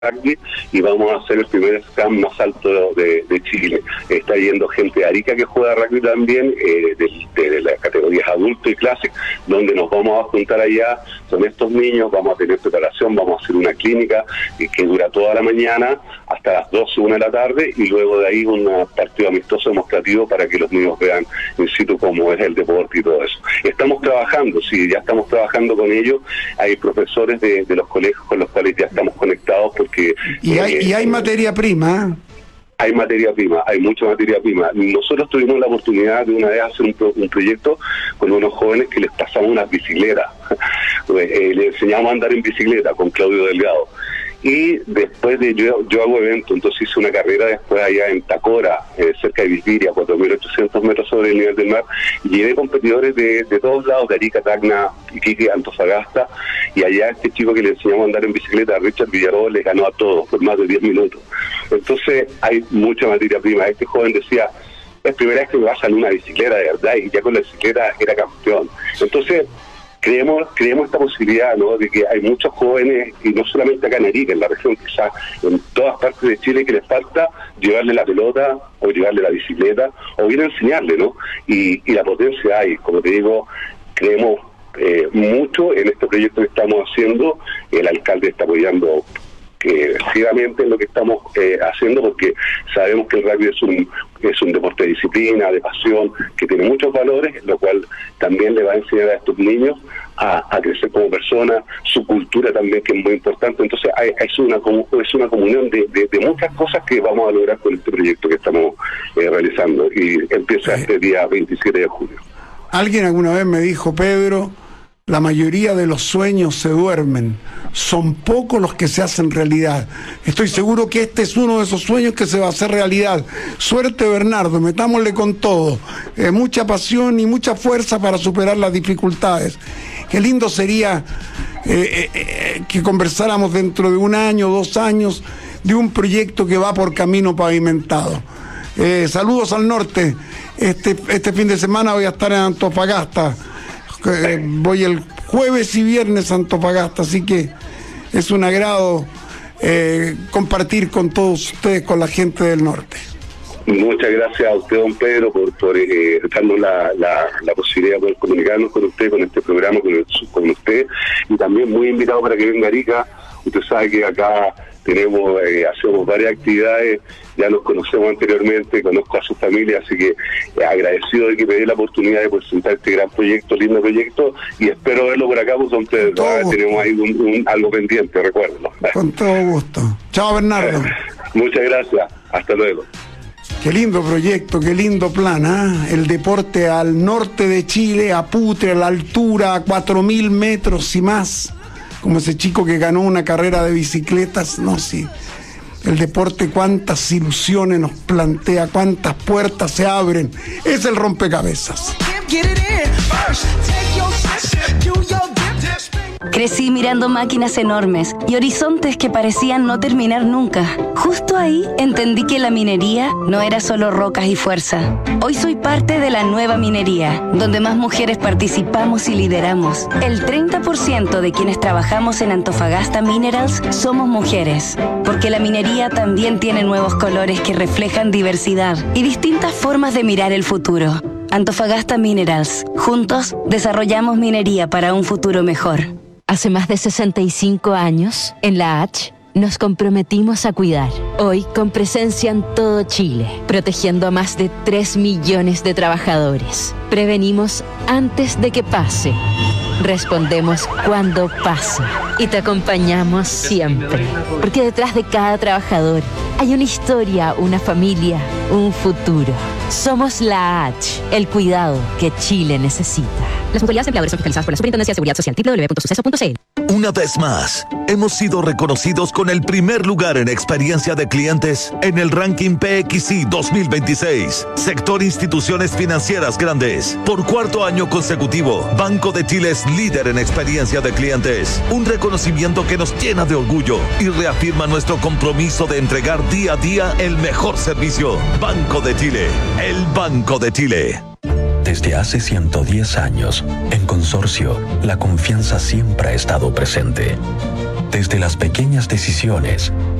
rugby y vamos a hacer el primer scam más alto de Chile. Está yendo gente de Arica que juega rugby también, de las categorías adulto y clase, donde nos vamos a juntar allá con estos niños, vamos a tener preparación, vamos a hacer una clínica que dura toda la mañana hasta las 12, 1 de la tarde, y luego de ahí un partido amistoso demostrativo para que los niños vean in situ cómo es el deporte y todo eso. Estamos trabajando, sí, ya estamos trabajando con ellos. Hay profesores de los colegios con los cuales ya estamos conectados porque... Y hay materia prima. Hay materia prima, hay mucha materia prima. Nosotros tuvimos la oportunidad de una vez hacer un proyecto con unos jóvenes que les pasamos unas bicicletas. Les enseñamos a andar en bicicleta con Claudio Delgado. Y después de yo hago eventos, entonces hice una carrera después allá en Tacora, cerca de Vizviria, 4.800 metros sobre el nivel del mar, y llevé competidores de todos lados, de Arica, Tacna, Iquique, Antofagasta, y allá este chico que le enseñamos a andar en bicicleta, Richard Villarroel, le ganó a todos por más de 10 minutos. Entonces hay mucha materia prima. Este joven decía, es primera vez que me va a salir una bicicleta de verdad, y ya con la bicicleta era campeón. Entonces creemos esta posibilidad, ¿no?, de que hay muchos jóvenes, y no solamente acá en Arica, en la región, quizás en todas partes de Chile, que les falta llevarle la pelota o llevarle la bicicleta o bien enseñarle, ¿no? Y la potencia hay, como te digo, creemos mucho en este proyecto que estamos haciendo. El alcalde está apoyando decididamente en lo que estamos haciendo, porque sabemos que el rugby es un deporte de disciplina, de pasión, que tiene muchos valores, lo cual también le va a enseñar a estos niños a crecer como personas, su cultura también, que es muy importante. Entonces es una comunión de muchas cosas que vamos a lograr con este proyecto que estamos realizando, y empieza este día 27 de julio. Alguien alguna vez me dijo, Pedro, la mayoría de los sueños se duermen, son pocos los que se hacen realidad. Estoy seguro que este es uno de esos sueños que se va a hacer realidad. Suerte, Bernardo, metámosle con todo, mucha pasión y mucha fuerza para superar las dificultades. Qué lindo sería que conversáramos dentro de 1 año, 2 años, de un proyecto que va por camino pavimentado. Saludos al norte. Este fin de semana voy a estar en Antofagasta. Voy el jueves y viernes a Antofagasta, así que es un agrado compartir con todos ustedes, con la gente del norte. Muchas gracias a usted, don Pedro, por darnos la posibilidad de poder comunicarnos con usted, con este programa, con usted, y también muy invitado para que venga a Arica. Usted sabe que acá hacemos varias actividades, ya nos conocemos anteriormente, conozco a su familia, así que agradecido de que me dé la oportunidad de presentar este gran proyecto, lindo proyecto, y espero verlo por acá, pues, don Pedro. Tenemos ahí algo pendiente, recuérdelo. Con todo gusto. Chao, Bernardo. Muchas gracias, hasta luego. Qué lindo proyecto, qué lindo plan, ¿eh? El deporte al norte de Chile, a Putre, a la altura, a 4.000 metros y más, como ese chico que ganó una carrera de bicicletas. No, sí, el deporte cuántas ilusiones nos plantea, cuántas puertas se abren, es el rompecabezas. Crecí mirando máquinas enormes y horizontes que parecían no terminar nunca. Justo ahí entendí que la minería no era solo rocas y fuerza. Hoy soy parte de la nueva minería, donde más mujeres participamos y lideramos. El 30% de quienes trabajamos en Antofagasta Minerals somos mujeres, porque la minería también tiene nuevos colores que reflejan diversidad y distintas formas de mirar el futuro. Antofagasta Minerals. Juntos desarrollamos minería para un futuro mejor. Hace más de 65 años, en la H, nos comprometimos a cuidar. Hoy, con presencia en todo Chile, protegiendo a más de 3 millones de trabajadores. Prevenimos antes de que pase. Respondemos cuando pase. Y te acompañamos siempre. Porque detrás de cada trabajador hay una historia, una familia, un futuro. Somos la H, el cuidado que Chile necesita. Las mutualidades empleadores son fiscalizadas por la Superintendencia de Seguridad Social. www.suceso.cl. Una vez más, hemos sido reconocidos con el primer lugar en experiencia de clientes en el ranking PXI 2026. Sector Instituciones Financieras Grandes. Por 4º año consecutivo, Banco de Chile es líder en experiencia de clientes. Un reconocimiento que nos llena de orgullo y reafirma nuestro compromiso de entregar día a día el mejor servicio. Banco de Chile, el Banco de Chile. Desde hace 110 años, en Consorcio, la confianza siempre ha estado presente. Desde las pequeñas decisiones